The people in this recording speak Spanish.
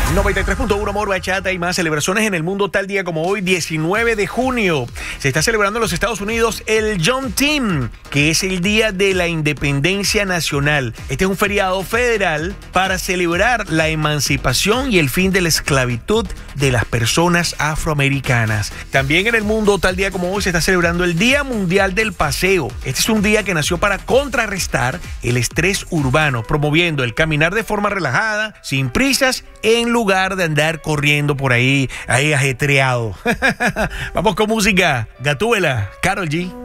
93.1 Amor, Bachata y más celebraciones en el mundo tal día como hoy, 19 de junio. Se está celebrando en los Estados Unidos el Juneteenth, que es el Día de la Independencia Nacional. Este es un feriado federal para celebrar la emancipación y el fin de la esclavitud de las personas afroamericanas. También en el mundo tal día como hoy se está celebrando el Día Mundial del Paseo. Este es un día que nació para contrarrestar el estrés urbano, promoviendo el caminar de forma relajada, sin prisas, en lugar de andar corriendo por ahí ajetreado. Vamos con música. Gatúbela, Karol G.